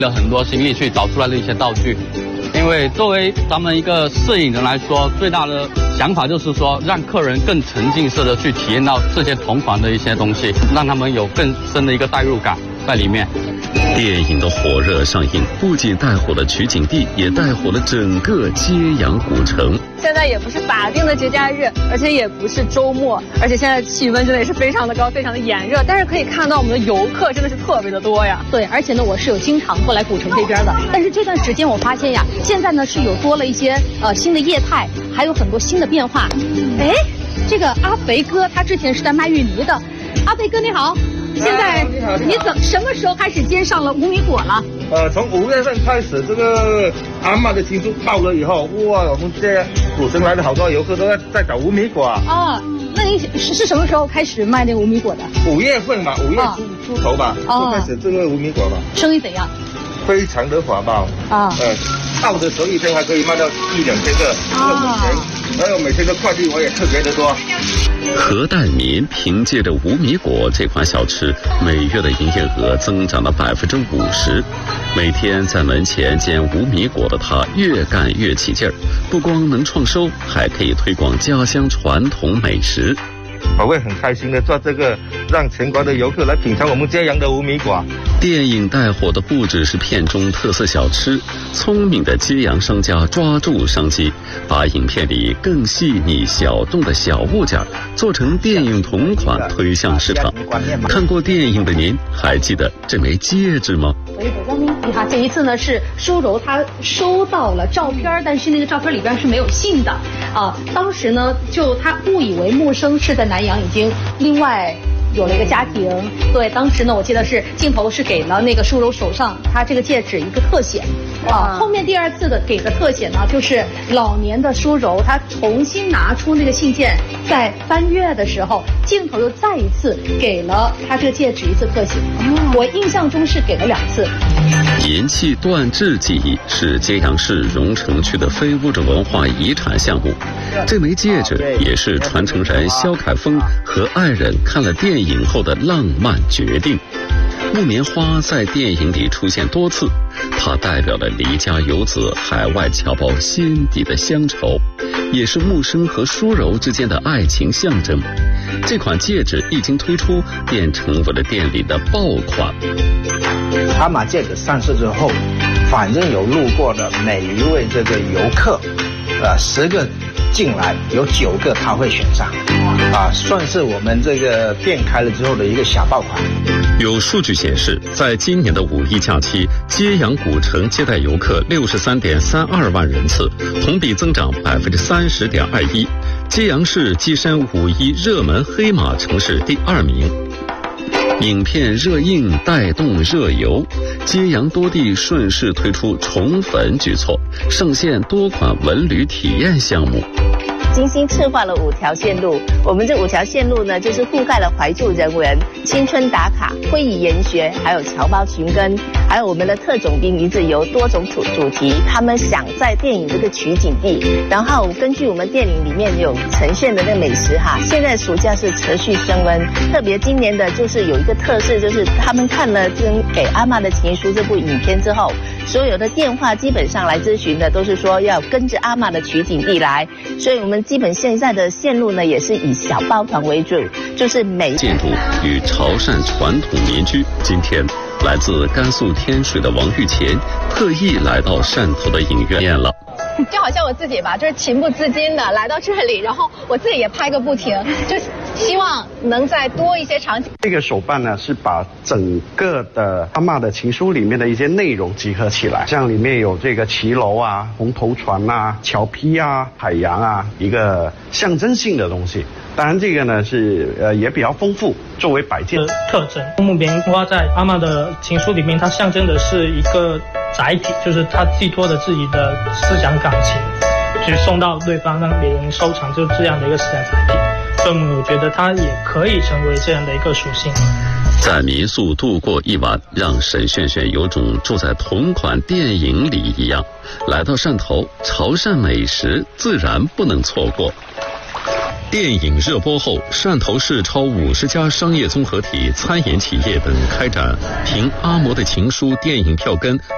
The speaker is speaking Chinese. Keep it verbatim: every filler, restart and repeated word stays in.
了很多心力去找出来的一些道具。因为作为咱们一个摄影人来说，最大的想法就是说，让客人更沉浸式的去体验到这些同款的一些东西，让他们有更深的一个代入感在里面。 电影的火热上映，不仅带火了取景地，也带火了整个揭阳古城。 现在也不是法定的节假日，而且也不是周末，而且现在气温真的也是非常的高，非常的炎热。但是可以看到我们的游客真的是特别的多呀。 对，而且呢，我是有经常过来古城这边的。但是这段时间我发现呀，现在呢是有多了一些呃新的业态，还有很多新的变化。哎，这个阿肥哥他之前是在卖芋泥的。阿肥哥你好。现在你怎什么时候开始接上了无米果了？ 呃，从五月份开始，这个阿嬷的情书爆了以后，哇，我们这古城来的好多游客都在在找无米果啊。 哦，那你是是什么时候开始卖那个无米果的？ 五月份吧，五月出、哦、出头吧，就开始这个无米果吧。 生意怎样？ 非常的火爆啊！呃，到的时候一天还可以卖到一两千个，啊，还有每天的快递我也特别的多。 何代民凭借着无米果这款小吃，每月的营业额增长了百分之五十。每天在门前煎无米果的他，越干越起劲儿，不光能创收，还可以推广家乡传统美食。 我会很开心的做这个，让全国的游客来品尝我们揭阳的无米果。 电影带火的不只是片中特色小吃，聪明的揭阳商家抓住商机，把影片里更细腻小众的小物件做成电影同款推向市场。看过电影的您还记得这枚戒指吗？ 你看这一次呢是舒柔他收到了照片，但是那个照片里边是没有信的啊。当时呢就他误以为木生是在南阳已经另外有了一个家庭。对，当时呢我记得是镜头是给了那个舒柔手上他这个戒指一个特写啊。后面第二次的给的特写呢，就是老年的舒柔他重新拿出那个信件，在翻阅的时候，镜头又再一次给了他这个戒指一次特写。哦，我印象中是给了两次。 银器锻制技艺是揭阳市荣城区的非物质文化遗产项目。这枚戒指也是传承人肖凯峰和爱人看了电影后的浪漫决定。木棉花在电影里出现多次，它代表了离家游子海外侨胞心底的乡愁，也是木生和舒柔之间的爱情象征。这款戒指一经推出，便成为了店里的爆款。 阿玛戒指上市之后，反正有路过的每一位这个游客，呃，十个进来有九个他会选上，啊，算是我们这个店开了之后的一个小爆款。 有数据显示，在今年的五一假期，揭阳古城接待游客六十三点三二万人次，同比增长百分之三十点二一。揭阳市跻身五一热门黑马城市第二名。影片热映带动热游，揭阳多地顺势推出宠粉举措，上线多款文旅体验项目。 精心策划了五条线路，我们这五条线路呢，就是覆盖了怀旧人文、青春打卡、会议研学，还有侨胞寻根，还有我们的特种兵一日游多种主主题。他们想在电影这个取景地，然后根据我们电影里面有呈现的那个美食哈，现在暑假是持续升温。特别今年的就是有一个特色，就是他们看了《给阿嬷的情书》这部影片之后，所有的电话基本上来咨询的都是说要跟着阿嬷的取景地来，所以我们基本现在的线路呢也是以小包团为主，就是每建筑与潮汕传统民居。今天来自甘肃天水的王玉乾特意来到汕头的影院了。 就好像我自己吧，就是情不自禁的来到这里，然后我自己也拍个不停，就希望能再多一些场景。 这个手办呢，是把整个的阿嬷的情书里面的一些内容集合起来，像里面有这个骑楼啊、红头船啊、桥批啊、海洋啊，一个象征性的东西。当然，这个呢是呃也比较丰富，作为摆件特征。木棉花在阿嬷的情书里面，它象征的是一个载体，就是它寄托着自己的思想感情，去送到对方，让别人收藏，就这样的一个思想载体。所以我觉得它也可以成为这样的一个属性。 在民宿度过一晚，让沈炫炫有种住在同款电影里一样。来到汕头，潮汕美食自然不能错过。电影热播后，汕头市超五十家商业综合体、餐饮企业等开展凭阿嬷的情书电影票根